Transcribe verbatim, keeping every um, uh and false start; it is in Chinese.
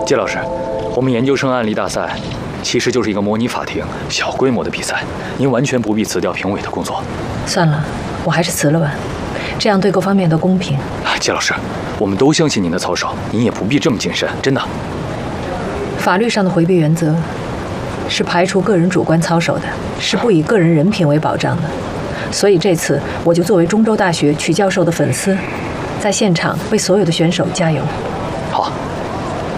季老师，我们研究生案例大赛其实就是一个模拟法庭、小规模的比赛，您完全不必辞掉评委的工作。 算了，我还是辞了吧，这样对各方面都公平。 季老师，我们都相信您的操守，您也不必这么谨慎，真的。 法律上的回避原则是排除个人主观操守的，是不以个人人品为保障的。所以这次我就作为中州大学曲教授的粉丝，在现场为所有的选手加油。 好。